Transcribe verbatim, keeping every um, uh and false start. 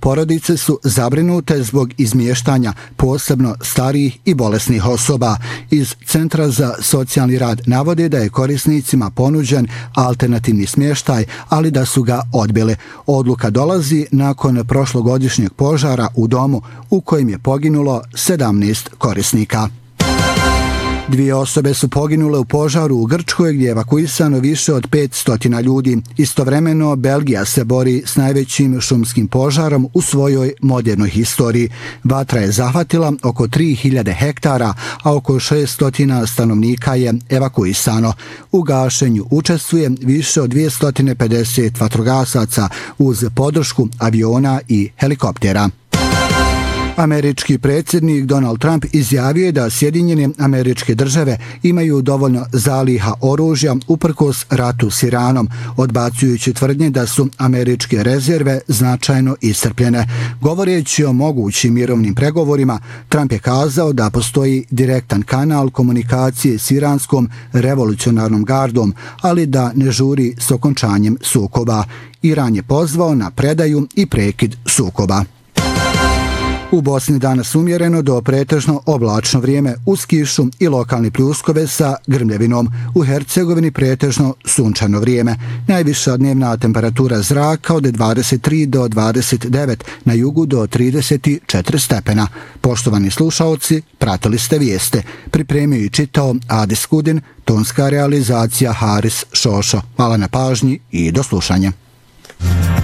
porodice su zabrinute zbog izmještanja posebno starijih i bolesnih osoba. Iz Centra za socijalni rad navode da je korisnicima ponuđen alternativni smještaj, ali da su ga odbili. Odluka dolazi nakon prošlogodišnjeg požara u domu u kojem je poginulo sedamnaest korisnika. Dvije osobe su poginule u požaru u Grčkoj gdje je evakuisano više od petsto ljudi. Istovremeno, Belgija se bori s najvećim šumskim požarom u svojoj modernoj historiji. Vatra je zahvatila oko tri hiljade hektara, a oko šesto stanovnika je evakuisano. U gašenju učestvuje više od dvjesto pedeset vatrogasaca uz podršku aviona i helikoptera. Američki predsjednik Donald Trump izjavio je da Sjedinjene Američke Države imaju dovoljno zaliha oružja uprkos ratu s Iranom, odbacujući tvrdnje da su američke rezerve značajno iscrpljene. Govoreći o mogućim mirovnim pregovorima, Trump je kazao da postoji direktan kanal komunikacije s iranskom revolucionarnom gardom, ali da ne žuri s okončanjem sukoba. Iran je pozvao na predaju i prekid sukoba. U Bosni danas umjereno do pretežno oblačno vrijeme uz kišu i lokalni pljuskove sa grmljevinom. U Hercegovini pretežno sunčano vrijeme. Najviša dnevna temperatura zraka od dvadeset tri do dvadeset devet, na jugu do trideset četiri stepena. Poštovani slušaoci, pratili ste vijeste. Pripremio i čitao Adis Kudin, tonska realizacija Haris Šošo. Hvala na pažnji i do slušanja.